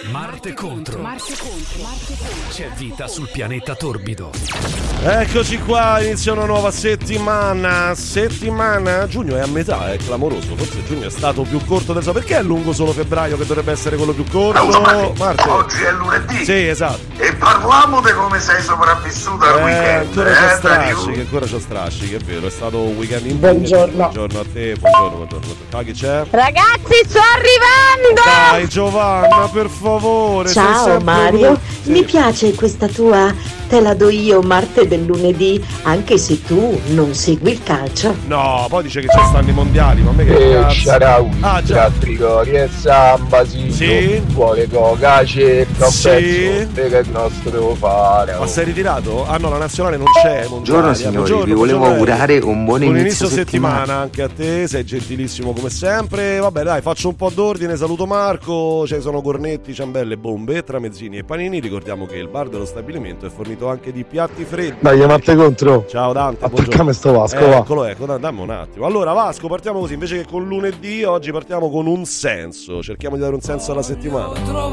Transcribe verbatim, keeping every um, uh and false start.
Marte contro. Marte contro. Marte contro. C'è vita sul pianeta torbido. Eccoci qua, inizia una nuova settimana. Settimana? Giugno è a metà, è clamoroso. Forse giugno è stato più corto del so. Perché è lungo solo febbraio che dovrebbe essere quello più corto? No, Marte. Oggi è lunedì. Sì, esatto. E parliamo di come sei sopravvissuto al eh, weekend. Ancora eh, c'ho strascichi, ancora c'ho strascichi, è vero. È stato un weekend in Buongiorno. Buongiorno a te, buongiorno, buongiorno. Ciao, chi c'è? Ragazzi, sto arrivando! Dai Giovanna, per favore. sei Ciao sempre Mario, tu. Sì. mi piace questa tua te la do io Marte del lunedì, anche se tu non segui il calcio. No, poi dice che ci stanno i mondiali, ma a me che E cazzo. Sharawi, Ah, già. Trigori e Samba, Sì. vuole coca, cerca un Sì. pezzo per il nostro fare. Ma sei ritirato? Ah no, la nazionale non c'è. Buongiorno signori, vi volevo augurare un buon Buon inizio inizio settimana. settimana. Anche a te, sei gentilissimo come sempre. Vabbè dai, faccio un po' d'ordine, saluto Marco, ci sono cornetti, ciambelle, bombe, tramezzini e panini. Ricordiamo che il bar dello stabilimento è fornito anche di piatti freddi. Dai, Marte contro. Ciao Dante, Attaccame sto Vasco, eh, va. Eccolo, ecco, dai, dammi un attimo. Allora Vasco, partiamo così, invece che con lunedì, oggi partiamo con un senso. Cerchiamo di dare un senso alla settimana.